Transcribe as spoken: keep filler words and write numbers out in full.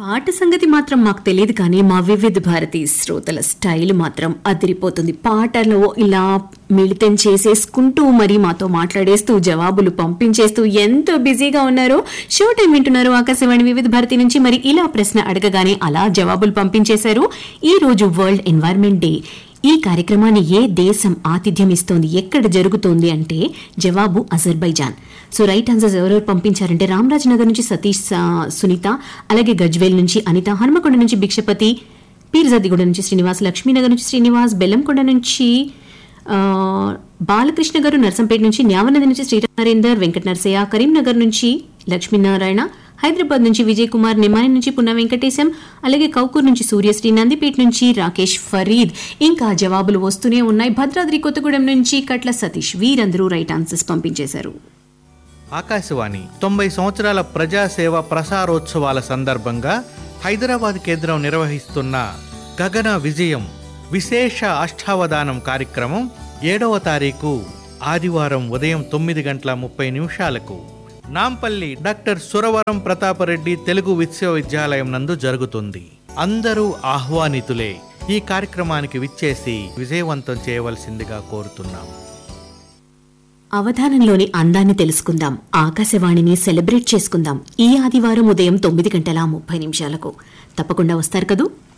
పాట సంగతి మాత్రం మాకు తెలియదు కానీ మా వివిధ భారతి శ్రోతల స్టైల్ మాత్రం అదిరిపోతుంది. పాటలో ఇలా మిళితం చేసేసుకుంటూ మరి మాతో మాట్లాడేస్తూ జవాబులు పంపించేస్తూ ఎంతో బిజీగా ఉన్నారో. షో టైం వింటున్నారు ఆకాశవాణి వివిధ భారతి నుంచి. మరి ఇలా ప్రశ్న అడగగానే అలా జవాబులు పంపించేశారు. ఈ రోజు వరల్డ్ ఎన్వైర్న్మెంట్ డే. ఈ కార్యక్రమాన్ని ఏ దేశం ఆతిథ్యం ఇస్తోంది, ఎక్కడ జరుగుతోంది అంటే జవాబు అజర్బైజాన్. సో రైట్ ఆన్సర్స్ ఎవరెవరు పంపించారంటే రామరాజ్ నగర్ నుంచి సతీష్ సునీత, అలాగే గజ్వేల్ నుంచి అనిత, హనుమకొండ నుంచి భిక్షపతి, పీర్జాదిగూడ నుంచి శ్రీనివాస్, లక్ష్మీనగర్ నుంచి శ్రీనివాస్, బెల్లంకొండ నుంచి బాలకృష్ణ గారు, నర్సంపేట నుంచి న్యావనది నుంచి శ్రీరామ్ నరేందర్, వెంకట నరసయ్య, కరీంనగర్ నుంచి లక్ష్మీనారాయణ, హైదరాబాద్ నుంచి విజయ్ కుమార్, నిమాని నుంచి పున్న వెంకటేశం, అలాగే కౌకూర్ నుంచి సూర్యశ్రీ, నందిపేట నుంచి రాకేష్ ఫరీద్. ఇంకా జవాబులు వస్తూనే ఉన్నాయి. భద్రాద్రి కొత్తగూడెం నుంచి కట్ల సతీష్. వీరందరూ రైట్ ఆన్సర్స్ పంపించేశారు. ఆకాశవాణి తొంభై సంవత్సరాల ప్రజాసేవ ప్రసారోత్సవాల సందర్భంగా హైదరాబాద్ కేంద్రం నిర్వహిస్తున్న గగన విజయం విశేష అష్టావధానం కార్యక్రమం ఏడవ తారీఖు ఆదివారం ఉదయం తొమ్మిది గంటల ముప్పై నిమిషాలకు నాంపల్లి డాక్టర్ సురవరం ప్రతాపరెడ్డి తెలుగు విశ్వవిద్యాలయం నందు జరుగుతుంది. అందరూ ఆహ్వానితులే. ఈ కార్యక్రమానికి విచ్చేసి విజయవంతం చేయవలసిందిగా కోరుతున్నాం. అవధానంలోని అందాన్ని తెలుసుకుందాం, ఆకాశవాణిని సెలబ్రేట్ చేసుకుందాం. ఈ ఆదివారం ఉదయం తొమ్మిది గంటల ముప్పై నిమిషాలకు తప్పకుండా వస్తారు కదూ.